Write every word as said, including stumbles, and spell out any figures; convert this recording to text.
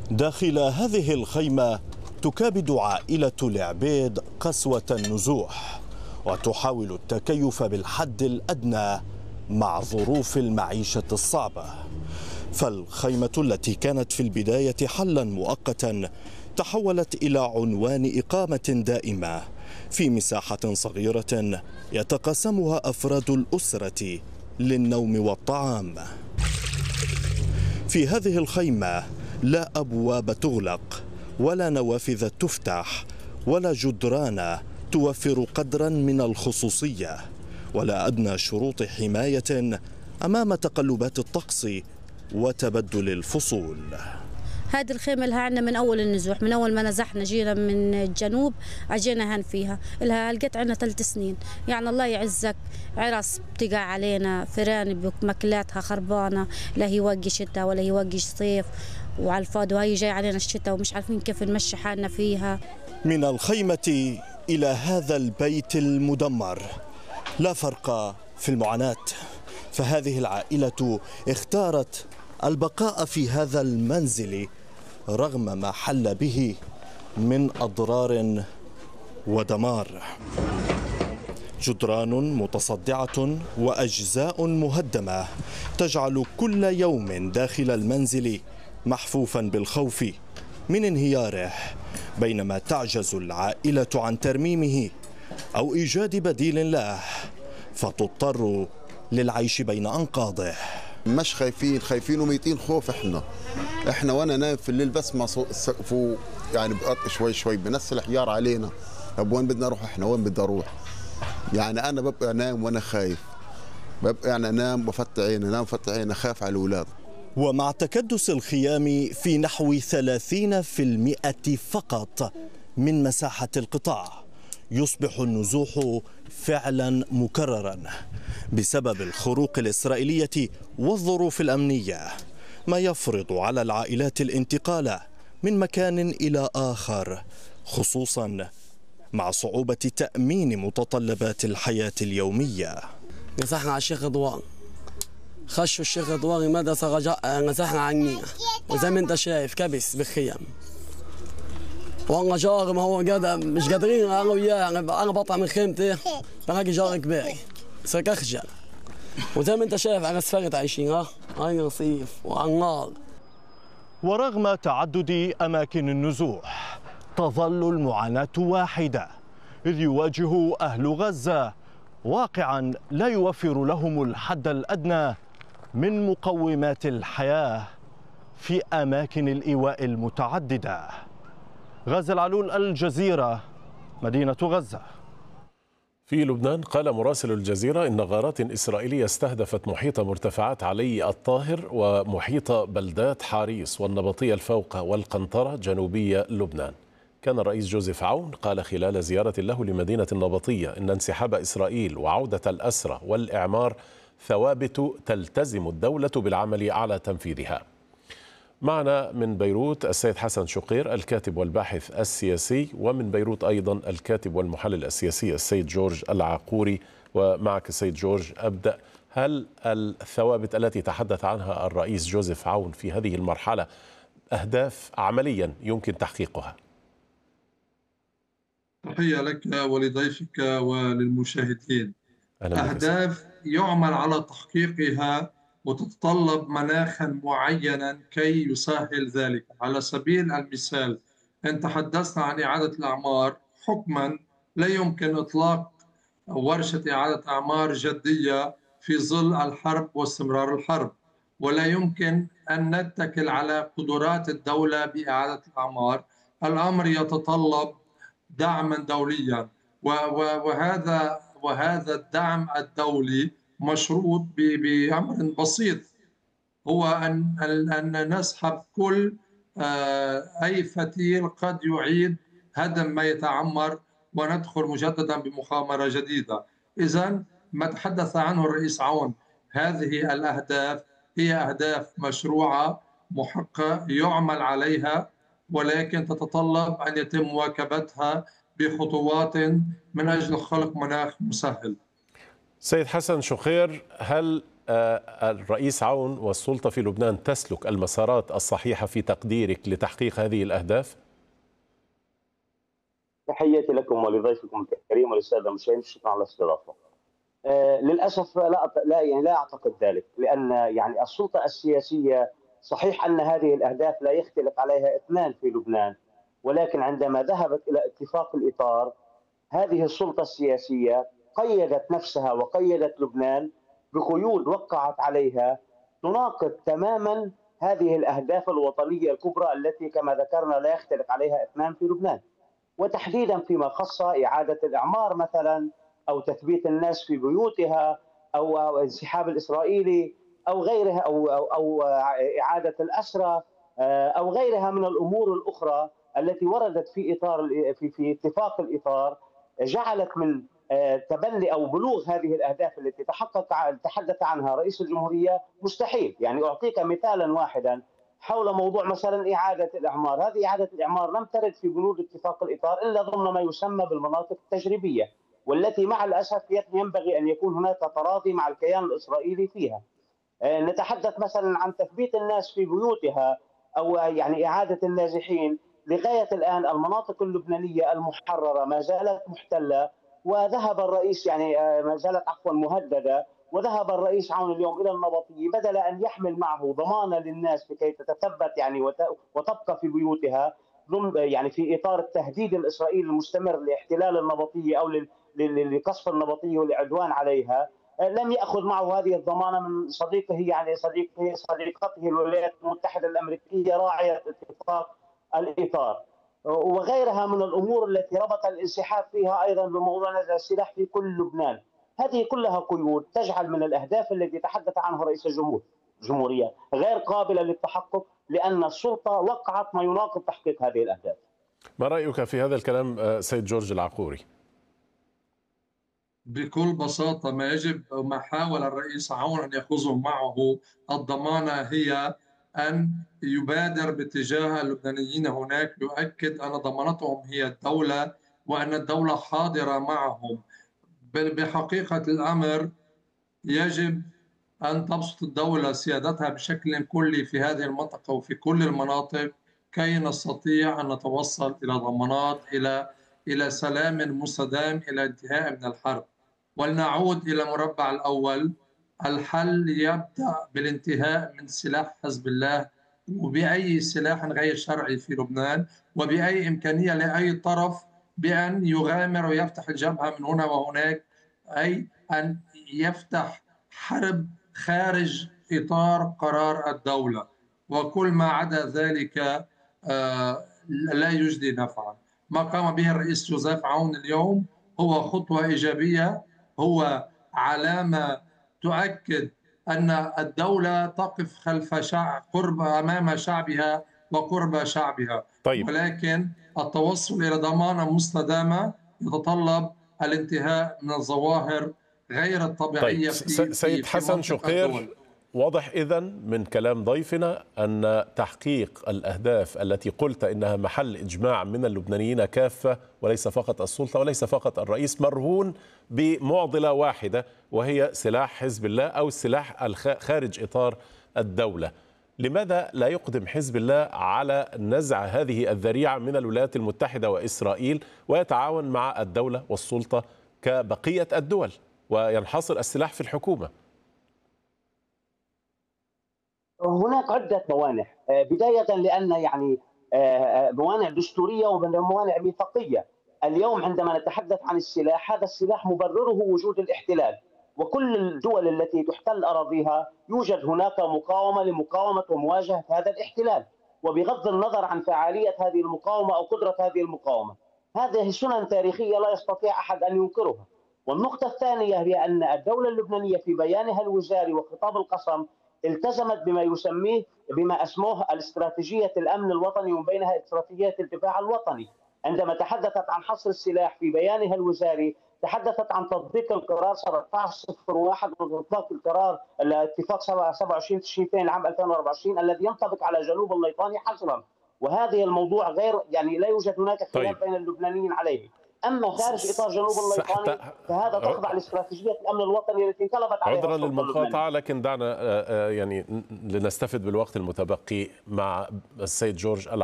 داخل هذه الخيمة تكابد عائلة العبيد قسوة النزوح وتحاول التكيف بالحد الأدنى مع ظروف المعيشة الصعبة. فالخيمة التي كانت في البداية حلا مؤقتا تحولت إلى عنوان إقامة دائمة في مساحة صغيرة يتقاسمها أفراد الأسرة للنوم والطعام. في هذه الخيمة لا أبواب تغلق ولا نوافذ تفتح ولا جدران توفر قدرا من الخصوصية ولا أدنى شروط حماية أمام تقلبات الطقس وتبدل الفصول. هذه الخيمة لها عنا من أول النزوح، من أول ما نزحنا جينا من الجنوب أجينا هن فيها، لها لقيت عنا ثلاث سنين. يعني الله يعزك عرس بتقع علينا، فيران بمكلاتها خربانة، لا هي وقي شتاء ولا هي وقي صيف، وعلى الفاضي وهي جاي علينا الشتاء ومش عارفين كيف نمشي حالنا فيها. من الخيمة إلى هذا البيت المدمر لا فرق في المعاناة، فهذه العائلة اختارت البقاء في هذا المنزل رغم ما حل به من أضرار ودمار. جدران متصدعة وأجزاء مهدمة تجعل كل يوم داخل المنزل محفوفا بالخوف من انهياره، بينما تعجز العائلة عن ترميمه أو إيجاد بديل له فتضطر للعيش بين أنقاضه. مش خايفين، خايفين وميتين خوف. احنا احنا وانا نايم في الليل بس ما فوق يعني بقط شوي شوي بنزل حجار علينا. طب وين بدنا نروح احنا؟ وين بدي اروح؟ يعني انا ببقى نايم وانا خايف، ببقى يعني انام بفتح عيني، انام بفتح عيني، خاف على الاولاد. ومع تكدس الخيام في نحو ثلاثين بالمئة فقط من مساحة القطاع، يصبح النزوح فعلا مكررا بسبب الخروق الإسرائيلية والظروف الأمنية، ما يفرض على العائلات الانتقال من مكان إلى آخر، خصوصا مع صعوبة تأمين متطلبات الحياة اليومية. نزحنا على الشيخ رضوان، خشوا الشيخ رضوان مدرسة رجاء، نزحنا عنينا وزي ما انت شايف كبس بالخيام. والله جار ما هو قادر مش قادرين انا وياه، انا بطلع من خيمتي بلاقي جار كبير صرت اخجل. وزي ما انت شايف على اسفلت عايشين، ها هاي رصيف وعلى النار. ورغم تعدد اماكن النزوح تظل المعاناة واحدة، إذ يواجه أهل غزة واقعا لا يوفر لهم الحد الأدنى من مقومات الحياة في أماكن الإيواء المتعددة. غازي العلول، الجزيرة، مدينة غزة. في لبنان قال مراسل الجزيرة إن غارات إسرائيلية استهدفت محيط مرتفعات علي الطاهر ومحيط بلدات حاريس والنبطية الفوقة والقنطرة جنوبية لبنان. كان الرئيس جوزيف عون قال خلال زيارة له لمدينة النبطية إن انسحاب إسرائيل وعودة الأسرى والإعمار ثوابت تلتزم الدولة بالعمل على تنفيذها. معنا من بيروت السيد حسن شقير الكاتب والباحث السياسي، ومن بيروت أيضا الكاتب والمحلل السياسي السيد جورج العقوري. ومعك السيد جورج أبدأ، هل الثوابت التي تحدث عنها الرئيس جوزيف عون في هذه المرحلة أهداف عمليا يمكن تحقيقها؟ تحية لك ولضيفك وللمشاهدين. أهداف يعمل على تحقيقها وتتطلب مناخا معينا كي يسهل ذلك. على سبيل المثال، إن تحدثنا عن إعادة الأعمار، حكما لا يمكن إطلاق ورشة إعادة أعمار جدية في ظل الحرب واستمرار الحرب، ولا يمكن أن نتكل على قدرات الدولة بإعادة الأعمار. الأمر يتطلب دعما دوليا، وهذا وهذا الدعم الدولي مشروط بأمر بسيط، هو أن أن نسحب كل أي فتيل قد يعيد هدم ما يتعمر وندخل مجددا بمخامرة جديدة. إذن ما تحدث عنه الرئيس عون، هذه الأهداف هي أهداف مشروعة محققة يعمل عليها، ولكن تتطلب أن يتم مواكبتها بخطوات من أجل خلق مناخ مسهل. سيد حسن شقير، هل الرئيس عون والسلطة في لبنان تسلك المسارات الصحيحة في تقديرك لتحقيق هذه الأهداف؟ تحياتي لكم ولضيفكم الكريم وللساده المشاهدين، شكرا على الاستضافه. آه للاسف لا لا يعني لا اعتقد ذلك، لان يعني السلطه السياسيه صحيح ان هذه الاهداف لا يختلف عليها اثنان في لبنان، ولكن عندما ذهبت الى اتفاق الاطار هذه السلطه السياسيه قيدت نفسها وقيدت لبنان بقيود وقعت عليها تناقض تماما هذه الاهداف الوطنيه الكبرى التي كما ذكرنا لا يختلف عليها اثنان في لبنان. وتحديدا فيما خص إعادة الإعمار مثلا، أو تثبيت الناس في بيوتها، أو الانسحاب الإسرائيلي، أو غيرها، أو, أو, أو إعادة الأسرى، أو غيرها من الأمور الأخرى التي وردت في إطار في, في اتفاق الإطار، جعلت من تبني أو بلوغ هذه الأهداف التي تحقق تحدث عنها رئيس الجمهورية مستحيل. يعني أعطيك مثالا واحدا حول موضوع مثلا إعادة الإعمار. هذه إعادة الإعمار لم ترد في بنود اتفاق الإطار إلا ضمن ما يسمى بالمناطق التجريبية، والتي مع الأسف ينبغي أن يكون هناك تراضي مع الكيان الإسرائيلي فيها. نتحدث مثلا عن تثبيت الناس في بيوتها، أو يعني إعادة النازحين. لغاية الآن المناطق اللبنانية المحررة ما زالت محتلة، وذهب الرئيس يعني ما زالت عفوا مهددة، وذهب الرئيس عون اليوم الى النبطيه بدل ان يحمل معه ضمانه للناس لكي تتثبت يعني وتبقى في بيوتها يعني في اطار التهديد الاسرائيلي المستمر لاحتلال النبطيه او لقصف النبطيه والعدوان عليها. لم ياخذ معه هذه الضمانه من صديقه يعني صديقه صديقته الولايات المتحده الامريكيه راعيه اتفاق الاطار، وغيرها من الامور التي ربط الانسحاب فيها ايضا بموضوع نزع السلاح في كل لبنان. هذه كلها قيود تجعل من الأهداف التي تحدث عنها رئيس الجمهورية غير قابلة للتحقق، لأن السلطة وقعت ما يناقض تحقيق هذه الأهداف. ما رأيك في هذا الكلام سيد جورج العقوري؟ بكل بساطة ما يجب ما حاول الرئيس عون أن يأخذه معه الضمانة هي أن يبادر باتجاه اللبنانيين هناك، يؤكد أن ضمانتهم هي الدولة وأن الدولة حاضرة معهم. بحقيقة الأمر يجب أن تبسط الدولة سيادتها بشكل كلي في هذه المنطقة وفي كل المناطق كي نستطيع أن نتوصل إلى ضمانات، إلى إلى سلام مستدام، إلى انتهاء من الحرب. ولنعود إلى المربع الأول، الحل يبدأ بالانتهاء من سلاح حزب الله وبأي سلاح غير شرعي في لبنان، وبأي إمكانية لأي طرف بأن يغامر ويفتح الجبهة من هنا وهناك، أي أن يفتح حرب خارج إطار قرار الدولة، وكل ما عدا ذلك لا يجدي نفعا. ما قام به الرئيس جوزيف عون اليوم هو خطوة إيجابية، هو علامة تؤكد أن الدولة تقف خلف شعب قرب أمام شعبها وقرب شعبها. طيب. ولكن التوصل إلى ضمانة مستدامة يتطلب الانتهاء من الظواهر غير الطبيعية. طيب. في سيد في حسن شقير، واضح إذن من كلام ضيفنا أن تحقيق الأهداف التي قلت إنها محل إجماع من اللبنانيين كافة وليس فقط السلطة وليس فقط الرئيس مرهون بمعضلة واحدة، وهي سلاح حزب الله أو السلاح خارج إطار الدولة. لماذا لا يقدم حزب الله على نزع هذه الذريعة من الولايات المتحدة وإسرائيل ويتعاون مع الدولة والسلطة كبقية الدول وينحصر السلاح في الحكومة؟ هناك عدة موانع، بداية لأن يعني موانع دستورية وموانع ميثاقية. اليوم عندما نتحدث عن السلاح، هذا السلاح مبرره وجود الاحتلال، وكل الدول التي تحتل أراضيها يوجد هناك مقاومة لمقاومة ومواجهة هذا الاحتلال، وبغض النظر عن فعالية هذه المقاومة أو قدرة هذه المقاومة. هذه سنن تاريخية لا يستطيع أحد أن ينكرها. والنقطة الثانية هي أن الدولة اللبنانية في بيانها الوزاري وخطاب القسم التزمت بما يسميه بما اسموه الاستراتيجية الأمن الوطني، ومن بينها استراتيجية الدفاع الوطني. عندما تحدثت عن حصر السلاح في بيانها الوزاري تحدثت عن تطبيق القرار سبعة عشر صفر واحد وتطبيق القرار الاتفاق سبعة وعشرين تشرين اثنين عام ألفين وأربعة وعشرين الذي ينطبق على جنوب الليطاني حصرا. وهذا الموضوع غير يعني لا يوجد هناك خلاف طيب. بين اللبنانيين عليه. اما خارج اطار جنوب الليطاني فهذا تخضع لاستراتيجيه الامن الوطني التي انقلبت عليها. عذرا للمقاطعه، لكن دعنا يعني لنستفد بالوقت المتبقي مع السيد جورج